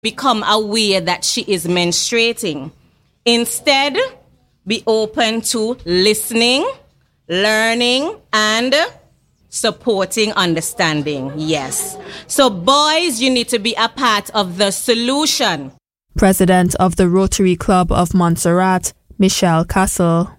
become aware that she is menstruating. Instead, be open to listening, learning, and supporting understanding. Yes. So boys, you need to be a part of the solution. President of the Rotary Club of Montserrat, Michelle Castle.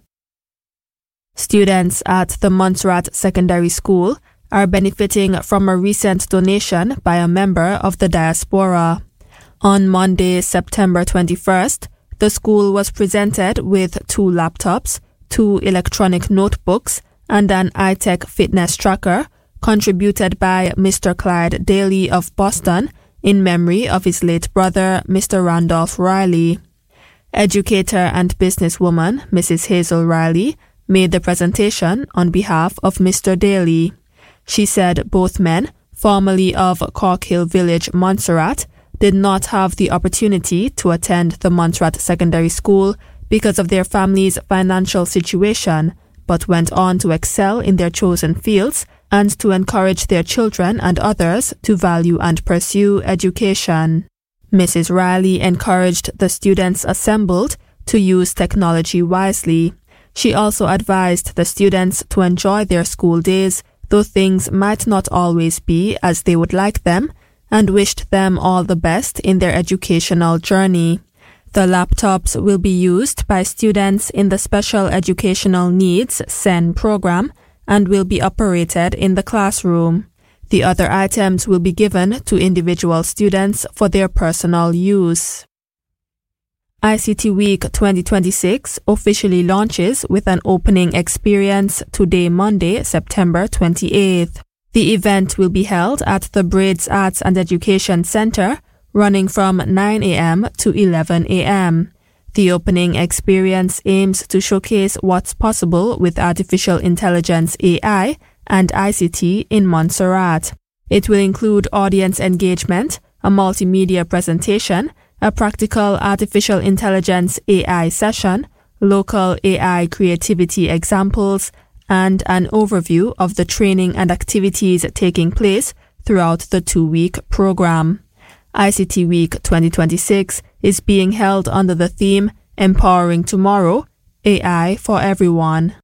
Students at the Montserrat Secondary School are benefiting from a recent donation by a member of the diaspora. On Monday, September 21st, the school was presented with 2 laptops, 2 electronic notebooks, and an iTech fitness tracker contributed by Mr. Clyde Daly of Boston in memory of his late brother, Mr. Randolph Riley. Educator and businesswoman Mrs. Hazel Riley made the presentation on behalf of Mr. Daly. She said both men, formerly of Cork Hill Village, Montserrat, did not have the opportunity to attend the Montserrat Secondary School because of their family's financial situation, but went on to excel in their chosen fields and to encourage their children and others to value and pursue education. Mrs. Riley encouraged the students assembled to use technology wisely. She also advised the students to enjoy their school days, though things might not always be as they would like them, and wished them all the best in their educational journey. The laptops will be used by students in the Special Educational Needs SEN program and will be operated in the classroom. The other items will be given to individual students for their personal use. ICT Week 2026 officially launches with an opening experience today, Monday, September 28th. The event will be held at the Braids Arts and Education Center, running from 9 a.m. to 11 a.m. The opening experience aims to showcase what's possible with artificial intelligence AI and ICT in Montserrat. It will include audience engagement, a multimedia presentation, a practical artificial intelligence AI session, local AI creativity examples, and an overview of the training and activities taking place throughout the 2-week program. ICT Week 2026 is being held under the theme Empowering Tomorrow, AI for Everyone.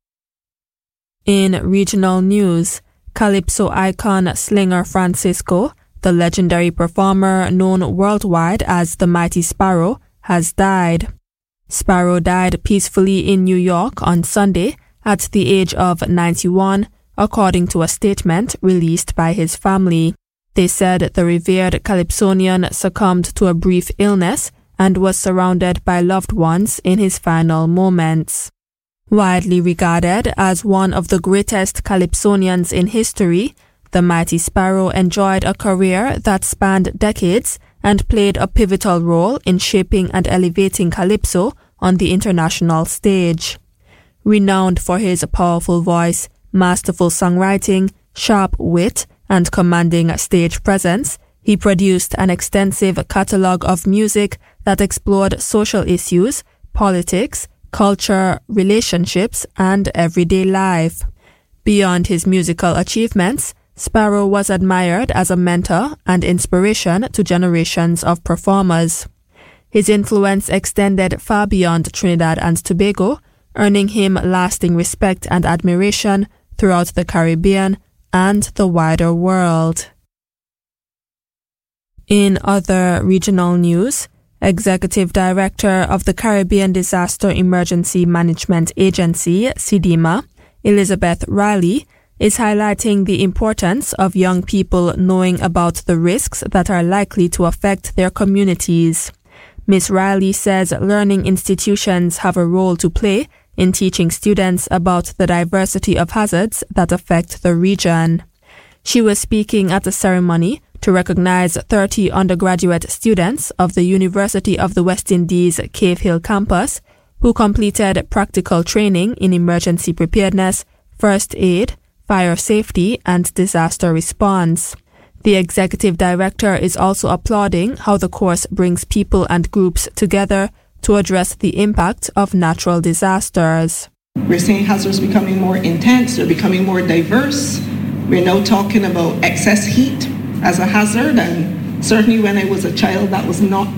In regional news, Calypso icon Slinger Francisco, the legendary performer known worldwide as the Mighty Sparrow, has died. Sparrow died peacefully in New York on Sunday at the age of 91, according to a statement released by his family. They said the revered Calypsonian succumbed to a brief illness and was surrounded by loved ones in his final moments. Widely regarded as one of the greatest Calypsonians in history, the Mighty Sparrow enjoyed a career that spanned decades and played a pivotal role in shaping and elevating Calypso on the international stage. Renowned for his powerful voice, masterful songwriting, sharp wit, and commanding stage presence, he produced an extensive catalogue of music that explored social issues, politics, culture, relationships, and everyday life. Beyond his musical achievements, Sparrow was admired as a mentor and inspiration to generations of performers. His influence extended far beyond Trinidad and Tobago, earning him lasting respect and admiration throughout the Caribbean and the wider world. In other regional news, Executive Director of the Caribbean Disaster Emergency Management Agency, CDEMA, Elizabeth Riley, is highlighting the importance of young people knowing about the risks that are likely to affect their communities. Ms. Riley says learning institutions have a role to play in teaching students about the diversity of hazards that affect the region. She was speaking at a ceremony to recognize 30 undergraduate students of the University of the West Indies Cave Hill campus who completed practical training in emergency preparedness, first aid, fire safety, and disaster response. The executive director is also applauding how the course brings people and groups together to address the impact of natural disasters. We're seeing hazards becoming more intense, they're becoming more diverse. We're now talking about excess heat as a hazard, and Certainly when I was a child, that was not